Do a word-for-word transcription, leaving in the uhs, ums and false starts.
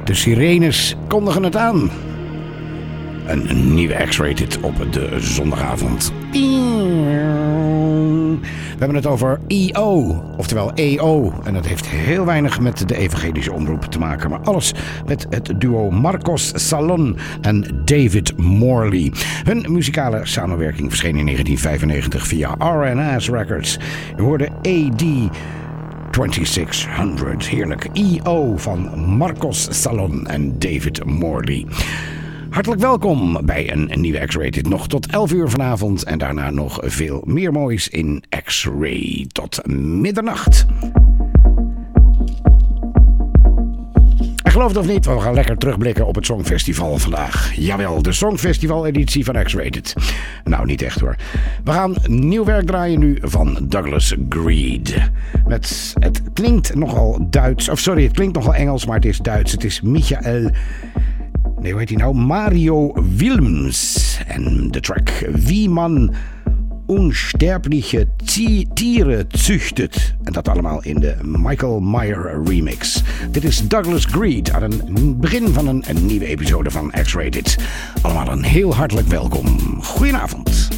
De sirenes kondigen het aan. Een nieuwe X-Rated op de zondagavond. We hebben het over E O, oftewel E O. En dat heeft heel weinig met de evangelische omroep te maken, maar alles met het duo Marcos Salón en David Morley. Hun muzikale samenwerking verscheen in negentien vijfennegentig via R and S Records. Je hoorde A D twenty-six hundred. Heerlijk. E O van Marcos Salón en David Morley. Hartelijk welkom bij een nieuwe X-Rated. Nog tot elf uur vanavond en daarna nog veel meer moois in X-Ray tot middernacht. En geloof het of niet, we gaan lekker terugblikken op het Songfestival vandaag. Jawel, de Songfestival-editie van X-Rated. Nou, niet echt hoor. We gaan nieuw werk draaien nu van Douglas Greed. Met, het klinkt nogal Duits, of sorry, het klinkt nogal Engels, maar het is Duits. Het is Michael... Nee, hoe heet hij nou? Mario Wilms. En de track Wie man onsterbliche Tieren züchtet. En dat allemaal in de Michael Meyer remix. Dit is Douglas Greed aan het begin van een, een nieuwe episode van X-Rated. Allemaal een heel hartelijk welkom. Goedenavond.